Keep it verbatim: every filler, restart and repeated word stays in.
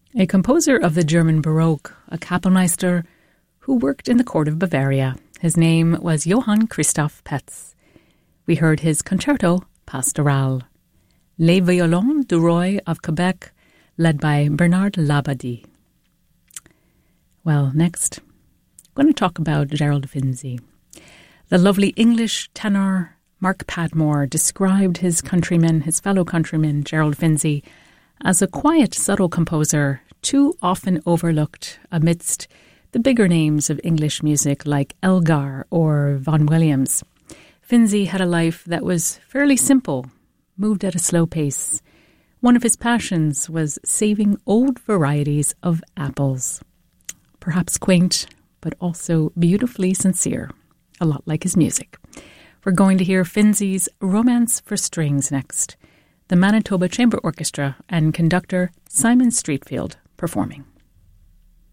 A composer of the German Baroque, a Kapellmeister who worked in the court of Bavaria. His name was Johann Christoph Petz. We heard his concerto Pastoral, Les Violons du Roi of Quebec, led by Bernard Labadie. Well, next, I'm going to talk about Gerald Finzi. The lovely English tenor Mark Padmore described his countryman, his fellow countryman, Gerald Finzi, as a quiet, subtle composer, too often overlooked amidst the bigger names of English music like Elgar or Vaughan Williams. Finzi had a life that was fairly simple, moved at a slow pace. One of his passions was saving old varieties of apples. Perhaps quaint, but also beautifully sincere, a lot like his music. We're going to hear Finzi's Romance for Strings next. The Manitoba Chamber Orchestra and conductor Simon Streetfield performing.